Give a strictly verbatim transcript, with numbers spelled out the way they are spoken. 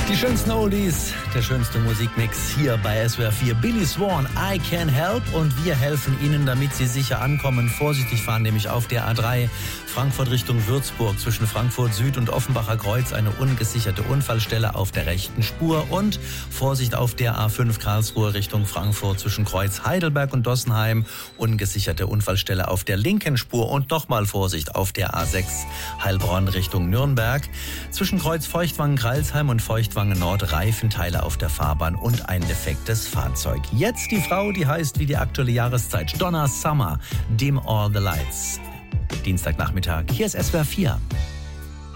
Die schönsten Oldies, der schönste Musikmix hier bei S W R vier. Billy Swan, I Can Help. Und wir helfen Ihnen, damit Sie sicher ankommen. Vorsichtig fahren, nämlich auf der A drei Frankfurt Richtung Würzburg. Zwischen Frankfurt Süd und Offenbacher Kreuz eine ungesicherte Unfallstelle auf der rechten Spur. Und Vorsicht auf der A fünf Karlsruhe Richtung Frankfurt zwischen Kreuz Heidelberg und Dossenheim. Ungesicherte Unfallstelle auf der linken Spur. Und nochmal Vorsicht auf der A sechs Heilbronn Richtung Nürnberg. Zwischen Kreuz Feuchtwangen-Kralsheim und Feuchtwangen Nord Reifenteile auf der Fahrbahn und ein defektes Fahrzeug. Jetzt die Frau, die heißt wie die aktuelle Jahreszeit. Donna Summer, Dim All the Lights. Dienstagnachmittag, hier ist S W R vier.